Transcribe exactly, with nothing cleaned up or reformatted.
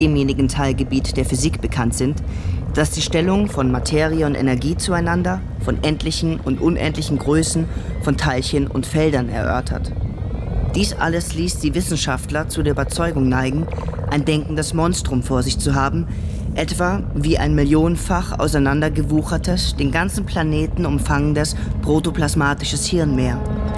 demjenigen Teilgebiet der Physik bekannt sind, das die Stellung von Materie und Energie zueinander, von endlichen und unendlichen Größen, von Teilchen und Feldern erörtert. Dies alles ließ die Wissenschaftler zu der Überzeugung neigen, ein denkendes Monstrum vor sich zu haben, etwa wie ein millionenfach auseinandergewuchertes, den ganzen Planeten umfangendes protoplasmatisches Hirnmeer.